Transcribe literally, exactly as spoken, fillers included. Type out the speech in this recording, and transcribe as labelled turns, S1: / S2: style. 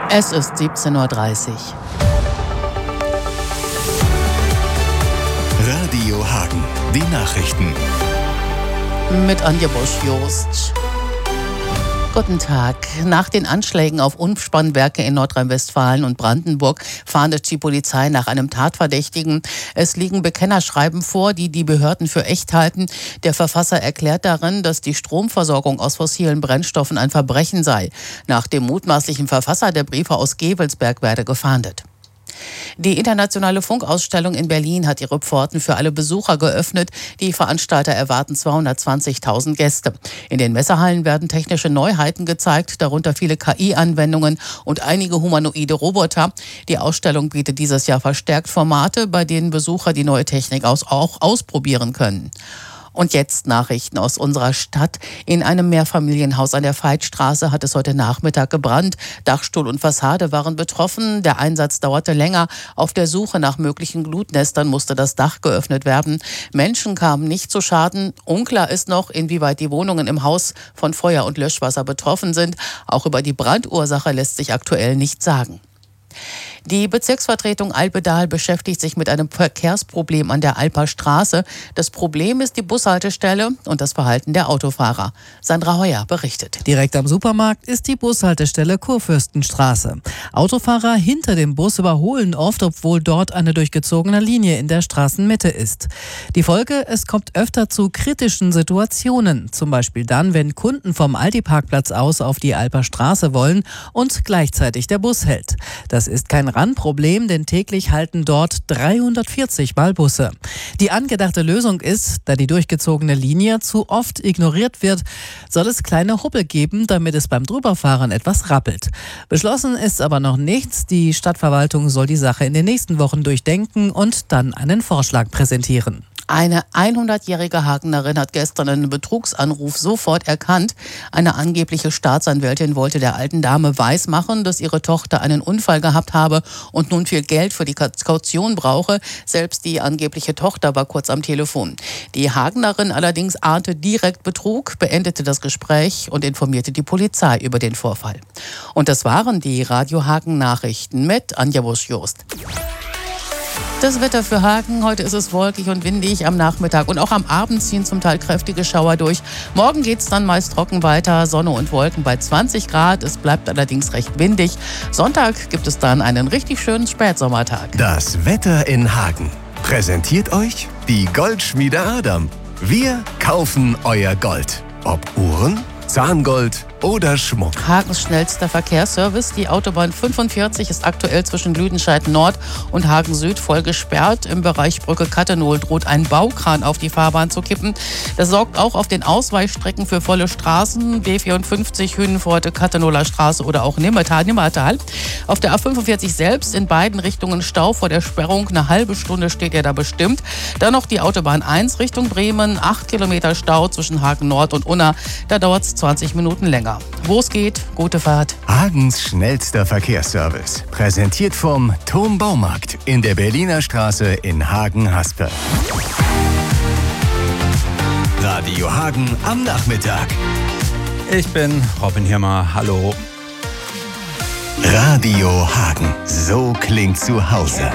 S1: Es ist siebzehn Uhr dreißig.
S2: Radio Hagen, die Nachrichten.
S1: Mit Anja Bosch-Jost. Guten Tag. Nach den Anschlägen auf Umspannwerke in Nordrhein-Westfalen und Brandenburg fahndet die Polizei nach einem Tatverdächtigen. Es liegen Bekennerschreiben vor, die die Behörden für echt halten. Der Verfasser erklärt darin, dass die Stromversorgung aus fossilen Brennstoffen ein Verbrechen sei. Nach dem mutmaßlichen Verfasser der Briefe aus Gevelsberg werde gefahndet. Die internationale Funkausstellung in Berlin hat ihre Pforten für alle Besucher geöffnet. Die Veranstalter erwarten zweihundertzwanzigtausend Gäste. In den Messehallen werden technische Neuheiten gezeigt, darunter viele K I-Anwendungen und einige humanoide Roboter. Die Ausstellung bietet dieses Jahr verstärkt Formate, bei denen Besucher die neue Technik aus, auch ausprobieren können. Und jetzt Nachrichten aus unserer Stadt. In einem Mehrfamilienhaus an der Veitstraße hat es heute Nachmittag gebrannt. Dachstuhl und Fassade waren betroffen. Der Einsatz dauerte länger. Auf der Suche nach möglichen Glutnestern musste das Dach geöffnet werden. Menschen kamen nicht zu Schaden. Unklar ist noch, inwieweit die Wohnungen im Haus von Feuer und Löschwasser betroffen sind. Auch über die Brandursache lässt sich aktuell nichts sagen. Die Bezirksvertretung Alpedal beschäftigt sich mit einem Verkehrsproblem an der Alper Straße. Das Problem ist die Bushaltestelle und das Verhalten der Autofahrer. Sandra Heuer berichtet.
S3: Direkt am Supermarkt ist die Bushaltestelle Kurfürstenstraße. Autofahrer hinter dem Bus überholen oft, obwohl dort eine durchgezogene Linie in der Straßenmitte ist. Die Folge: Es kommt öfter zu kritischen Situationen. Zum Beispiel dann, wenn Kunden vom Aldi-Parkplatz aus auf die Alper Straße wollen und gleichzeitig der Bus hält. Das ist kein Randproblem, denn täglich halten dort dreihundertvierzig Mal Busse. Die angedachte Lösung ist, da die durchgezogene Linie zu oft ignoriert wird, soll es kleine Hubbel geben, damit es beim Drüberfahren etwas rappelt. Beschlossen ist aber noch nichts. Die Stadtverwaltung soll die Sache in den nächsten Wochen durchdenken und dann einen Vorschlag präsentieren.
S1: Eine hundertjährige Hagenerin hat gestern einen Betrugsanruf sofort erkannt. Eine angebliche Staatsanwältin wollte der alten Dame weismachen, dass ihre Tochter einen Unfall gehabt habe und nun viel Geld für die Kaution brauche. Selbst die angebliche Tochter war kurz am Telefon. Die Hagenerin allerdings ahnte direkt Betrug, beendete das Gespräch und informierte die Polizei über den Vorfall. Und das waren die Radio Hagen Nachrichten mit Anja Bosch-Jost. Das Wetter für Hagen: Heute ist es wolkig und windig am Nachmittag und auch am Abend ziehen zum Teil kräftige Schauer durch. Morgen geht es dann meist trocken weiter, Sonne und Wolken bei zwanzig Grad. Es bleibt allerdings recht windig. Sonntag gibt es dann einen richtig schönen Spätsommertag.
S2: Das Wetter in Hagen präsentiert euch die Goldschmiede Adam. Wir kaufen euer Gold. Ob Uhren, Zahngold oder Schmuck.
S1: Hagens schnellster Verkehrsservice. Die Autobahn fünfundvierzig ist aktuell zwischen Lüdenscheid Nord und Hagen Süd voll gesperrt. Im Bereich Brücke Kattenohl droht ein Baukran auf die Fahrbahn zu kippen. Das sorgt auch auf den Ausweichstrecken für volle Straßen. B vierundfünfzig, Hünenpforte, Kattenohler Straße oder auch Nimmertal, Nimmertal. Auf der A fünfundvierzig selbst in beiden Richtungen Stau vor der Sperrung. Eine halbe Stunde steht ja da bestimmt. Dann noch die Autobahn eins Richtung Bremen. Acht Kilometer Stau zwischen Hagen Nord und Unna. Da dauert es zwanzig Minuten länger. Wo es geht, gute Fahrt.
S2: Hagens schnellster Verkehrsservice. Präsentiert vom Turm Baumarkt in der Berliner Straße in Hagen-Haspe. Radio Hagen am Nachmittag.
S4: Ich bin Robin Hirmer. Hallo.
S2: Radio Hagen. So klingt zu Hause.